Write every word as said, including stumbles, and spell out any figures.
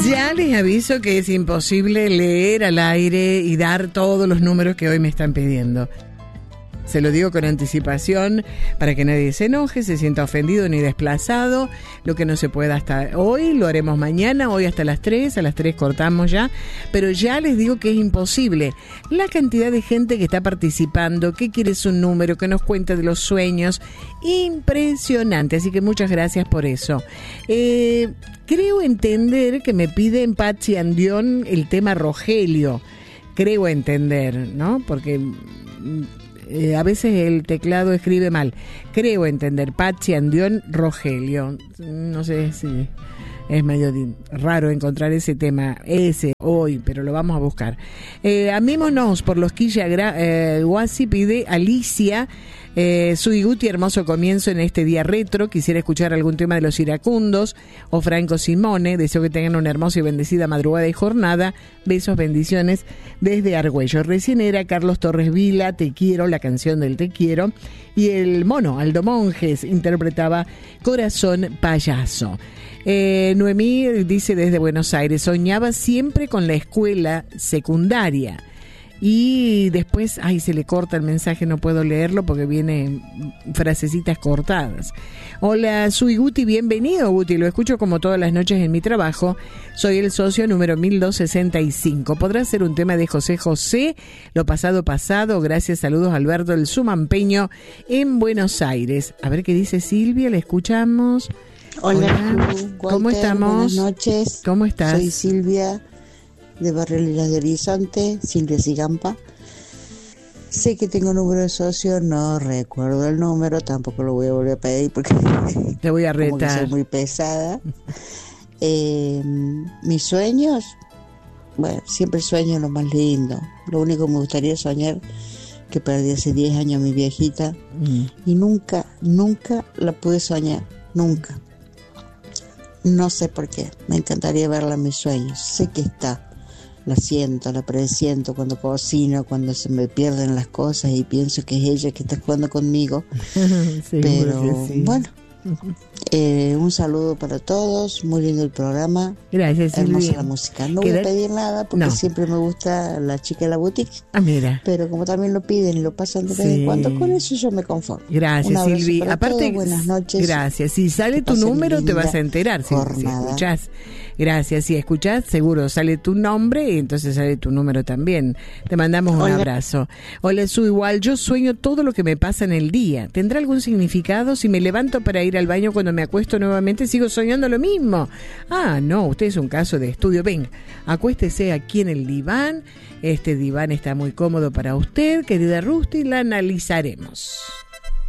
Ya les aviso que es imposible leer al aire y dar todos los números que hoy me están pidiendo. Se lo digo con anticipación para que nadie se enoje, se sienta ofendido ni desplazado. Lo que no se pueda hasta hoy, lo haremos mañana, hoy hasta las tres, a las tres cortamos ya. Pero ya les digo que es imposible. La cantidad de gente que está participando, que quiere su número, que nos cuenta de los sueños, impresionante. Así que muchas gracias por eso. Eh, creo entender que me piden Patsy Andión el tema Rogelio. Creo entender, ¿no? Porque... Eh, a veces el teclado escribe mal. Creo entender, Patsy Andión Rogelio. No sé si es medio raro encontrar ese tema, ese hoy, pero lo vamos a buscar. Eh, amémonos por los Quilla eh, Guasi, pide Alicia. Eh, Sui Guti, hermoso comienzo en este día retro. Quisiera escuchar algún tema de los iracundos o Franco Simone. Deseo que tengan una hermosa y bendecida madrugada y jornada. Besos, bendiciones desde Argüello. Recién era Carlos Torres Vila, Te quiero, la canción del Te quiero. Y el mono Aldo Monjes interpretaba Corazón Payaso. Eh, Noemí dice desde Buenos Aires, soñaba siempre con la escuela secundaria. Y después, ay, se le corta el mensaje, no puedo leerlo porque viene frasecitas cortadas. Hola, soy Guti, bienvenido Guti, lo escucho como todas las noches en mi trabajo. Soy el socio número mil doscientos sesenta y cinco. ¿Podrá ser un tema de José José? Lo pasado pasado, gracias, saludos Alberto del Sumampeño en Buenos Aires. A ver qué dice Silvia, la escuchamos. Hola, Hola. ¿Cómo Walter, estamos? Buenas noches. ¿Cómo estás? Soy Silvia de Barrio Lilas de Horizonte, Silvia Sigampa. Sé que tengo número de socio, no recuerdo el número, tampoco lo voy a volver a pedir porque te voy a retar. Como que soy muy pesada. Eh, mis sueños, bueno, siempre sueño lo más lindo. Lo único que me gustaría es soñar que perdí hace diez años a mi viejita mm. y nunca, nunca la pude soñar, nunca. No sé por qué, me encantaría verla en mis sueños, sé que está. La siento, la presiento cuando cocino, cuando se me pierden las cosas y pienso que es ella que está jugando conmigo. Sí, pero sí. Bueno, eh, un saludo para todos, muy lindo el programa. Gracias, Silvia. Hermosa la música. No voy a pedir nada porque no. siempre me gusta La Chica de la Boutique. Ah, mira. Pero como también lo piden y lo pasan de vez en cuando, con eso yo me conformo. Gracias, Silvia. Aparte, todos, buenas noches. Gracias. Si sale tu número te vas a enterar. Si, si escuchás. Gracias. Si escuchás, seguro sale tu nombre y entonces sale tu número también. Te mandamos un Hola. abrazo. Hola, Su igual. Yo sueño todo lo que me pasa en el día. ¿Tendrá algún significado? Si me levanto para ir al baño, cuando me acuesto nuevamente sigo soñando lo mismo. Ah, no, usted es un caso de estudio. Venga, acuéstese aquí en el diván. Este diván está muy cómodo para usted, querida Rusty, la analizaremos.